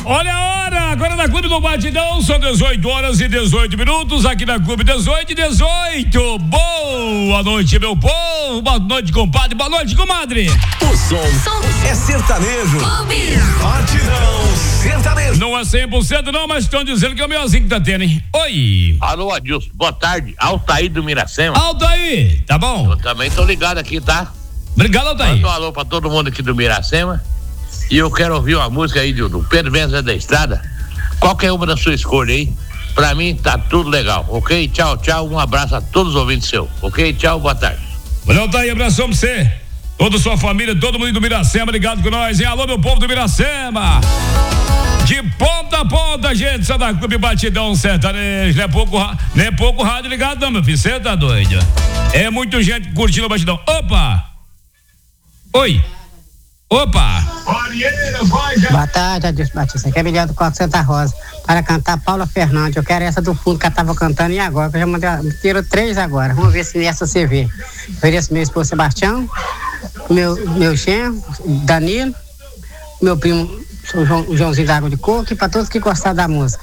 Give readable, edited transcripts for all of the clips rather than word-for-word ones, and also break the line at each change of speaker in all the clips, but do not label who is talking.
Olha a hora, agora na Clube do Batidão, são 18h18, aqui na Clube 18h18. Boa noite, meu povo, boa noite, compadre, boa noite, comadre.
O som é sertanejo. Batidão sertanejo.
Não é 100% não, mas estão dizendo que é o melhorzinho que tá tendo, hein? Oi.
Alô, Adilson, boa tarde, Altair do Miracema.
Altair, tá bom?
Eu também tô ligado aqui, tá?
Obrigado, Altair.
Manda um alô pra todo mundo aqui do Miracema. E eu quero ouvir uma música aí do Pedro Venza da Estrada. Qualquer uma da sua escolha aí. Pra mim tá tudo legal, ok? Tchau, tchau. Um abraço a todos os ouvintes seus, ok? Tchau, boa tarde.
Valeu, Altair, abração pra você. Toda a sua família, todo mundo do Miracema, ligado com nós, hein? Alô, meu povo do Miracema. De ponta a ponta, gente, só da Clube Batidão Sertanejo. Não é pouco rádio ligado, não, meu filho. Você tá doido? É muita gente curtindo o Batidão. Opa! Oi! Opa!
Boa tarde, Adilson Batista. Aqui é Miguel do Coque Santa Rosa. Para cantar Paula Fernandes. Eu quero essa do fundo que eu tava cantando e agora. Que eu já mandei, tiro 3 agora. Vamos ver se nessa você vê. Ofereço meu esposo Sebastião, meu genro, Danilo, meu primo o Joãozinho da Água de Coco e para todos que gostaram da música.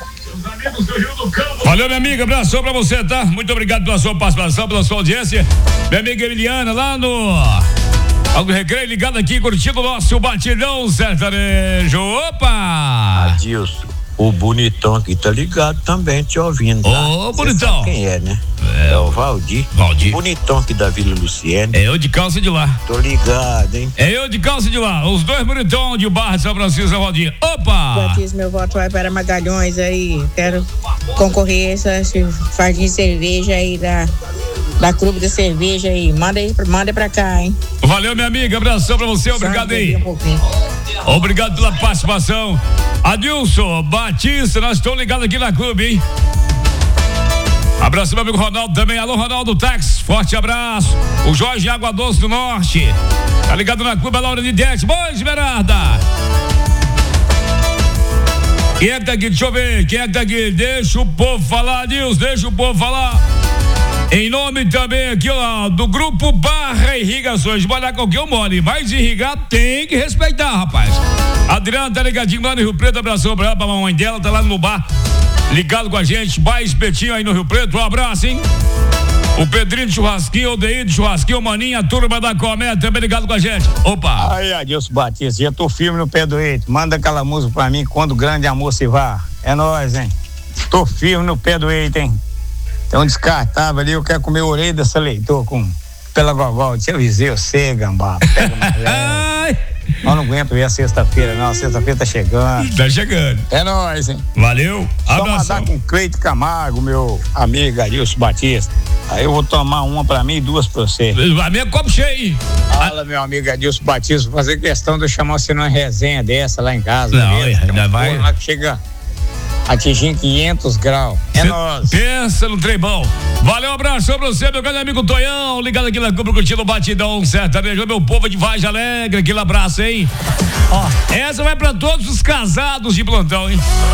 Valeu, minha amiga, abração pra você, tá? Muito obrigado pela sua participação, pela sua audiência. Minha amiga Emiliana, lá no Algo Recreio, ligado aqui, curtindo o nosso Batidão Sertanejo. Opa!
Adilson, o bonitão aqui tá ligado também, te ouvindo. Tá?
Ô, bonitão.
Sabe quem é, né? É o Valdir. Bonitão aqui da Vila Luciene.
É eu de calça de lá.
Tô ligado, hein?
É eu de calça de lá. Os dois bonitão de Barra de São Francisco, Valdir. Opa!
Batista, meu voto vai para Magalhães aí. Quero concorrer a esse fardinho de cerveja aí da Clube da Cerveja aí. Manda pra cá, hein?
Valeu, minha amiga. Abração pra você. Obrigado aí. Obrigado pela participação. Adilson Batista, nós estamos ligados aqui na Clube, hein? Abraço, meu amigo Ronaldo também. Alô, Ronaldo Tax. Forte abraço. O Jorge Água Doce do Norte. Tá ligado na Clube, a Laura de Dex. Boa, Esmeralda. Quem é que tá aqui? Deixa eu ver. Quem é que tá aqui? Deixa o povo falar, Adilson. Deixa o povo falar. Em nome também aqui, ó, do Grupo Barra Irrigações. Molhar com quem eu moro. Mas irrigar tem que respeitar, rapaz. Adriana tá ligadinho lá no Rio Preto. Abração pra ela, pra mamãe dela. Tá lá no bar. Ligado com a gente, Bar Espetinho aí no Rio Preto, um abraço, hein? O Pedrinho de Churrasquinho, o Deir de Churrasquinho, Maninha, a turma da Comé, também ligado com a gente. Opa!
Aí, Adilson Batista, já tô firme no pé do eito. Manda aquela música pra mim, Quando o Grande Amor Se Vá. É nóis, hein? Tô firme no pé do eito, hein? Tem um descartável ali, eu quero comer a orelha dessa leitor pela vovó. Te avisei, você, gambá. Pega mais leve. Eu não aguento ver a sexta-feira, não. Sexta-feira tá chegando.
Tá chegando.
É nóis, hein?
Valeu.
Só mandar com o Cleito Camargo, meu amigo Adilson Batista. Aí eu vou tomar uma pra mim e 2 pra você.
A minha copo cheio.
Fala, meu amigo Adilson Batista, vou fazer questão de eu chamar você numa resenha dessa lá em casa.
Não, ainda vai.
Lá que chega atingir 500 graus. É nóis.
Pensa no trem bom. Valeu, um abraço pra você, meu grande amigo Tonhão, ligado aqui na Clube, curtindo o Batidão Sertanejo, meu povo de Vargem Alegre, aquele abraço, hein? Ó, essa vai pra todos os casados de plantão, hein?